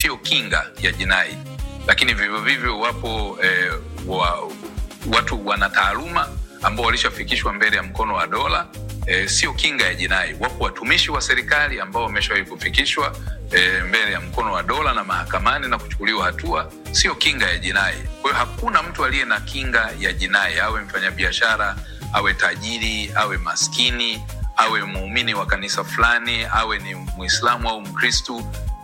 sio kinga ya jinai. Lakini vivyo vivyo wapo watu wana taaluma ambao walishafikishwa mbele ya mkono wa dola, sio kinga ya jinai. Wapo watumishi wa serikali ambao wameshawahi kufikishwa mbele ya mkono wa dola na mahakamani na kuchukuliwa hatua, sio kinga ya jinai. Kwa hiyo hakuna mtu aliye na kinga ya jinai, awe mfanyabiashara, awe tajiri, awe maskini, awe muumini wa kanisa fulani, awe ni Muislamu au Mkristo.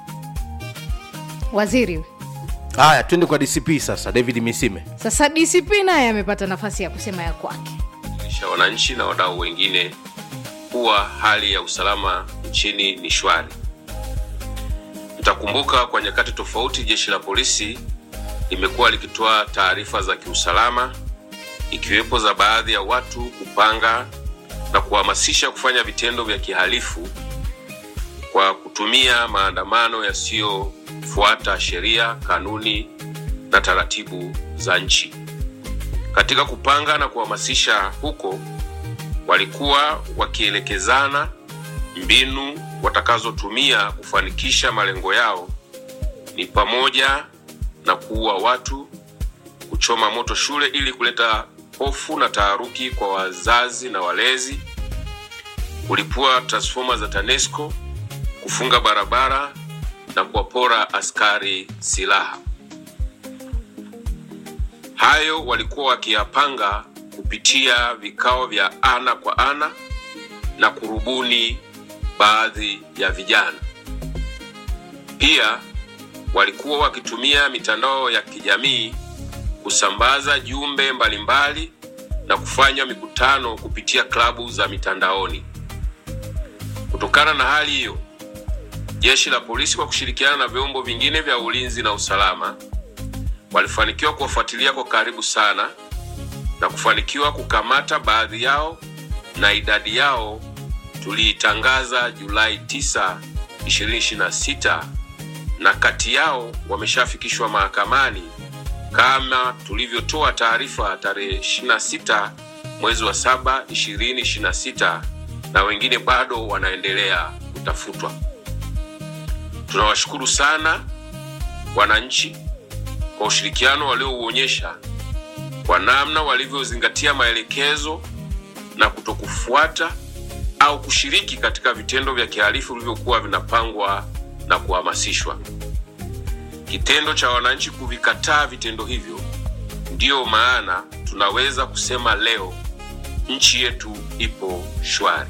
Waziri. Haya, twende kwa DCP sasa, David Misime. Sasa DCP naye amepata nafasi ya kusema ya kwake. Wananchi na wadau wengine kuwa hali ya usalama nchini ni shwari. Mtakumbuka kwa nyakati tofauti jeshi la polisi limekuwa likitoa taarifa za kiusalama, ikiwepo za baadhi ya watu kupanga na kuhamasisha kufanya vitendo vya kihalifu kwa kutumia maandamano yasiyofuata sheria, kanuni na taratibu za nchi. Katika kupanga na kuhamasisha huko, walikuwa wakielekezana mbinu watakazotumia kufanikisha malengo yao, ni pamoja na kuua watu, kuchoma moto shule ili kuleta hofu na taharuki kwa wazazi na walezi, kulipua transformer za TANESCO, kufunga barabara na kuwapora askari silaha. Hayo walikuwa wakiyapanga kupitia vikao vya ana kwa ana na kurubuni baadhi ya vijana. Pia walikuwa wakitumia mitandao ya kijamii kusambaza jumbe mbalimbali na kufanya mikutano kupitia klabu za mitandaoni. Kutokana na hali hiyo, jeshi la polisi kwa kushirikiana na vyombo vingine vya ulinzi na usalama walifanikiwa kuwafuatilia kwa karibu sana na kufanikiwa kukamata baadhi yao, na idadi yao tuliitangaza Julai 9, 2026, na kati yao wameshafikishwa mahakamani kama tulivyotoa taarifa tarehe 26 mwezi wa 7, 2026, na wengine bado wanaendelea kutafutwa. Tunawashukuru sana wananchi kwa ushirikiano waliouonyesha, kwa namna walivyozingatia maelekezo na kutokufuata au kushiriki katika vitendo vya kihalifu vilivyokuwa vinapangwa na kuhamasishwa. Kitendo cha wananchi kuvikataa vitendo hivyo, ndio maana tunaweza kusema leo nchi yetu ipo shwari.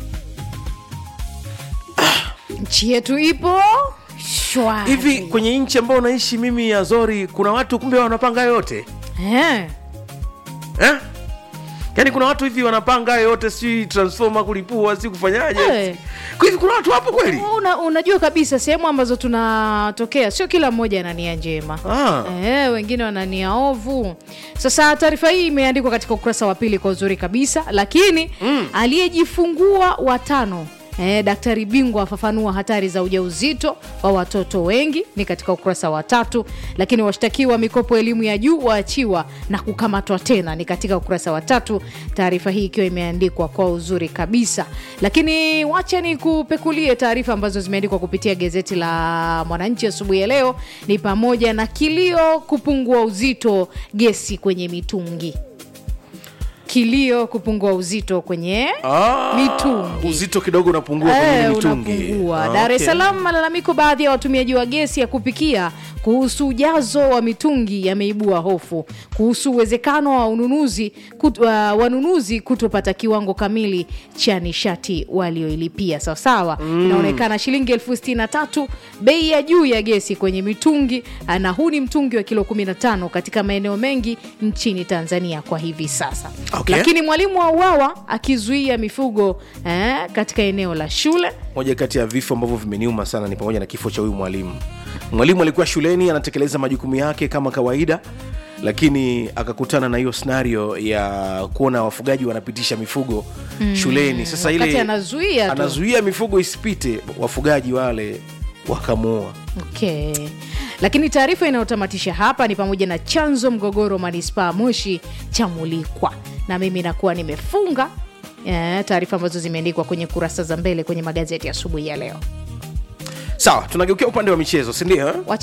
Nchi yetu ipo shwari. Hivi kwenye nchi ambayo unaishi mimi ya Zori, kuna watu kumbe wanapanga yote? Yaani kuna watu hivi wanapanga yote, si transformer kulipua, si kufanyaje? Kwa hivi kuna watu hapo kweli? Unajua kabisa sehemu ambazo tunatokea sio kila mmoja ana nia njema. Wengine wana nia ovu. Sasa taarifa hii imeandikwa katika ukurasa wa 2 kwa uzuri kabisa, lakini aliyejifungua watano daktari bingwa afafanua hatari za ujauzito wa watoto wengi, ni katika ukurasa wa 3. Lakini washtakiwa mikopo elimu ya juu waachiwa na kukamatwa tena, ni katika ukurasa wa 3, taarifa hii ikiwa imeandikwa kwa uzuri kabisa. Lakini wacha ni kupekulie taarifa ambazo zimeandikwa kupitia gazeti la Mwananchi asubuhi ya leo, ni pamoja na kilio kupungua uzito gesi kwenye mitungi. Kilio kupungua uzito kwenye mitungi. Uzito kidogo unapungua kwenye mitungi. Unapungua. Dar es Salaam, malalamiko baadhi ya watumiaji wa gesi ya kupikia kuhusu ujazo wa mitungi yameibua hofu kuhusu uwezekano wa wanunuzi kutopata kiwango kamili cha nishati walioilipia. Sawa. Inaonekana shilingi 63,000 bei ya juu ya gesi kwenye mitungi, na huu ni mtungi wa kilo 15 katika maeneo mengi nchini Tanzania kwa hivi sasa. Lakini mwalimu wa uwawa akizuia mifugo katika eneo la shule. Moja kati ya vifo ambavyo vimeniuma sana ni pamoja na kifo cha huyu mwalimu. Mwalimu alikuwa shuleni anatekeleza majukumu yake kama kawaida, lakini akakutana na hiyo scenario ya kuona wafugaji wanapitisha mifugo shuleni. Sasa ile anazuia mifugo isipite, wafugaji wale wakamuua. Lakini taarifa inayotamatisha hapa ni pamoja na chanzo mgogoro manispaa Moshi chamulikwa, na mimi nakuwa nimefunga taarifa ambazo zimeandikwa kwenye kurasa za mbele kwenye magazeti asubuhi ya leo. Sawa, tunageukia upande wa michezo, si ndio?